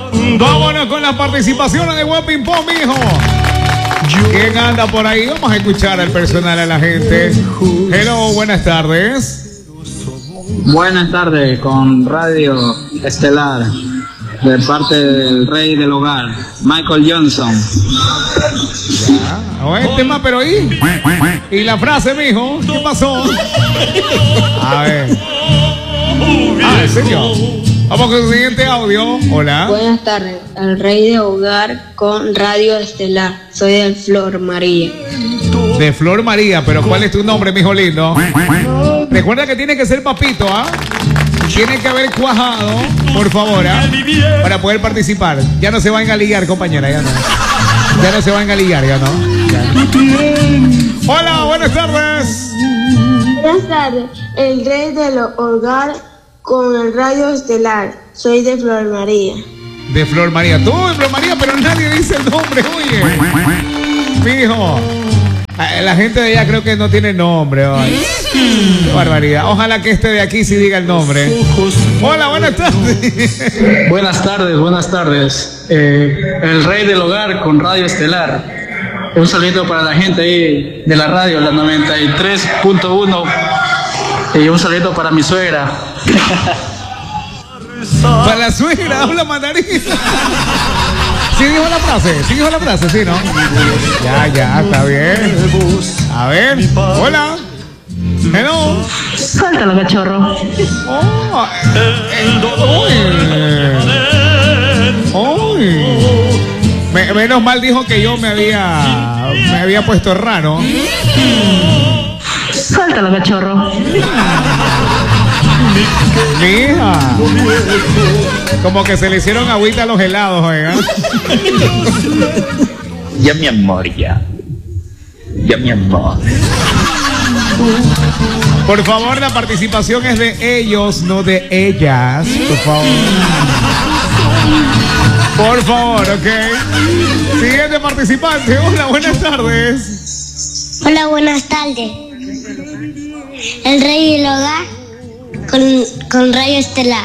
Vámonos con las participaciones de Buen Ping Pong, mijo. ¿Quién anda por ahí? Vamos a escuchar al personal, a la gente. Hello, buenas tardes. Buenas tardes, con Radio Estelar, de parte del rey del hogar, Michael Johnson. Ya, el tema, pero ¿y la frase, mijo? ¿Qué pasó? A ver. ¿En serio? Vamos con el siguiente audio. Hola. Buenas tardes, al rey de hogar con Radio Estelar. Soy de Flor María. De Flor María, pero ¿cuál es tu nombre, mijo lindo? Recuerda que tiene que ser papito, ¿ah? Tiene que haber cuajado, por favor, ¿ah? Para poder participar. Ya no se va a engalillar, compañera, ya no. Ya no se va a engalillar, ya no. Hola, buenas tardes. Buenas tardes, el rey del hogar con el Radio Estelar. Soy de Flor María. De Flor María. Tú de Flor María, pero nadie dice el nombre, oye. Mijo. La gente de allá creo que no tiene nombre. Ay. Qué barbaridad. Ojalá que este de aquí sí diga el nombre. Hola, buenas tardes. Buenas tardes, buenas tardes. El rey del hogar con Radio Estelar. Un saludo para la gente ahí de la radio, la 93.1. Y un saludo para mi suegra. Para la suegra, habla mandarín. ¿Sí dijo la frase? Sí, ¿no? Ya, está bien. A ver, hola. Hello. Suéltalo, cachorro. Menos mal dijo que yo me había puesto raro. Suéltalo, cachorro. Mija. Como que se le hicieron agüita a los helados, oiga. Ya mi amor, ya. Ya mi amor. Por favor, la participación es de ellos, no de ellas. Por favor. Por favor, ok. Siguiente participante. Hola, buenas tardes. Hola, buenas tardes. El rey del hogar con Radio Estelar.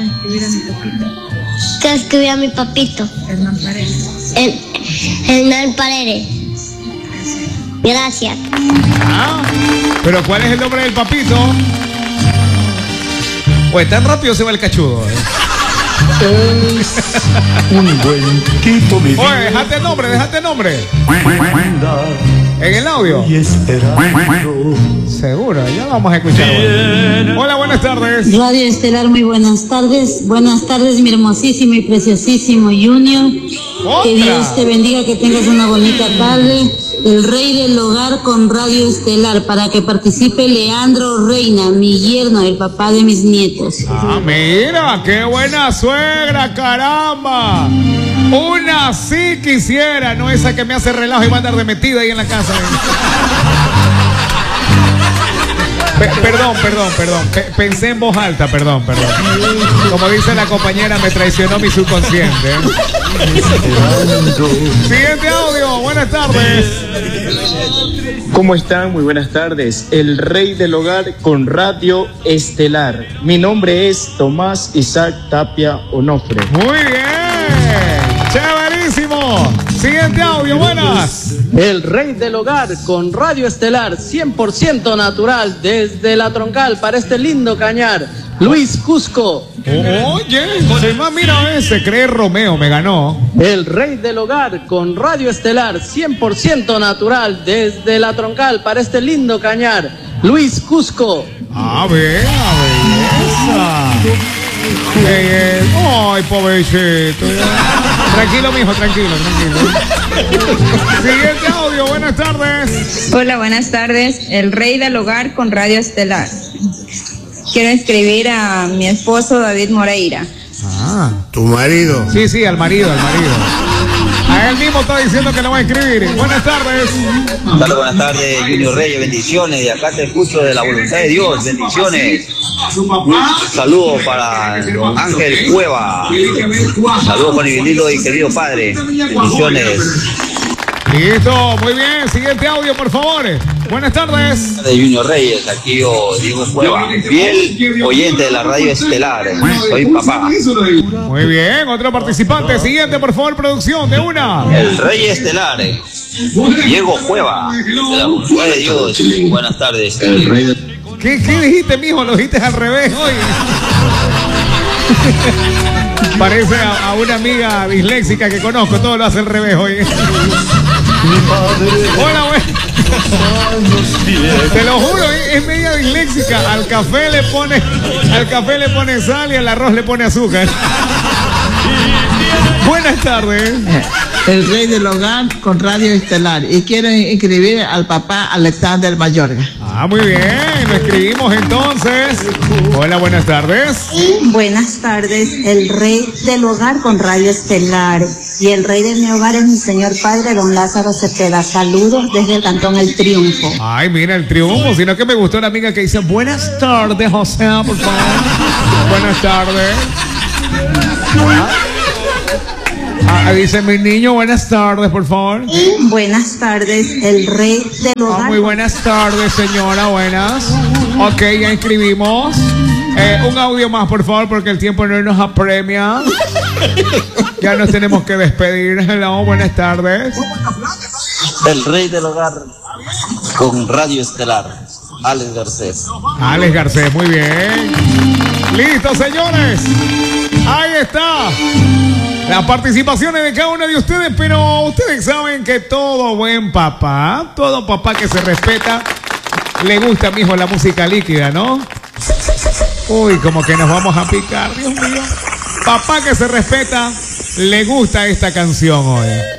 Que escribí a mi papito. Hernán Paredes. Gracias. Pero ¿cuál es el nombre del papito? Pues tan rápido se va el cachudo. Es un buen tipo, mi vida. Oye, déjate nombre. En el audio. Seguro, ya vamos a escuchar. Hola, buenas tardes. Radio Estelar, muy buenas tardes. Buenas tardes, mi hermosísimo y preciosísimo Junior. Que Dios te bendiga, que tengas una bonita tarde. El rey del hogar con Radio Estelar, para que participe Leandro Reina, mi yerno, el papá de mis nietos. Mira, qué buena suegra, caramba. Una sí quisiera, no esa que me hace relajo y va a andar de metida ahí en la casa. Perdón. Pensé en voz alta, perdón. Como dice la compañera, me traicionó mi subconsciente. Siguiente audio, buenas tardes. ¿Cómo están? Muy buenas tardes. El rey del hogar con Radio Estelar. Mi nombre es Tomás Isaac Tapia Onofre. Muy bien. Chéverísimo. Siguiente audio, buenas. El rey del hogar con Radio Estelar, 100% natural, desde la Troncal para este lindo cañar, Luis Cusco. Oye, mira, se cree Romeo, me ganó. El rey del hogar con Radio Estelar, 100% natural, desde la Troncal para este lindo cañar, Luis Cusco. Belleza. Ay, pobrecito. Tranquilo, mijo, tranquilo. Siguiente audio, buenas tardes. Hola, buenas tardes. El rey del hogar con Radio Estelar. Quiero escribir a mi esposo David Moreira. ¿Tu marido? Sí, al marido. A él mismo está diciendo que lo va a escribir. Buenas tardes. Hola, buenas tardes, Junior Reyes, bendiciones. Y acá te escucho de la voluntad de Dios, bendiciones. Un saludo para don Ángel Cueva. Saludos con mi lindo y querido padre. Bendiciones. Listo, muy bien. Siguiente audio, por favor. Buenas tardes. De Junior Reyes, aquí yo, Diego Cueva, fiel oyente de la radio Estelar. Soy papá. Muy bien, otro participante. Siguiente, por favor, producción, de una. El Rey Estelar, Diego Cueva, de la Voluntad de Dios. Buenas tardes. El Rey de... ¿Qué dijiste, mijo? Lo dijiste al revés hoy. Parece a una amiga disléxica que conozco, todo lo hace al revés hoy. Hola, güey. Te lo juro, es media disléxica. Al café le pone sal y al arroz le pone azúcar. Buenas tardes. El Rey del Hogar con Radio Estelar. Y quiero inscribir al papá Alexander Mayorga. Ah, muy bien. Lo escribimos entonces. Hola, buenas tardes. Buenas tardes. El Rey del Hogar con Radio Estelar. Y el Rey de mi hogar es mi señor padre, don Lázaro Cepeda. Saludos desde el Cantón El Triunfo. Ay, mira, El Triunfo. Sino que me gustó la amiga que dice, buenas tardes, José, por favor. Buenas tardes. Dice mi niño, buenas tardes, por favor. Buenas tardes, el Rey del Hogar. Muy buenas tardes, señora, buenas. Ok, ya inscribimos. Un audio más, por favor, porque el tiempo no nos apremia. Ya nos tenemos que despedir. Hello, buenas tardes. El Rey del Hogar con Radio Estelar, Alex Garcés. Alex Garcés, muy bien. Listo, señores. Ahí está. Las participaciones de cada uno de ustedes, pero ustedes saben que todo buen papá, todo papá que se respeta, le gusta, mijo, la música líquida, ¿no? Uy, como que nos vamos a picar, Dios mío. Papá que se respeta, le gusta esta canción hoy.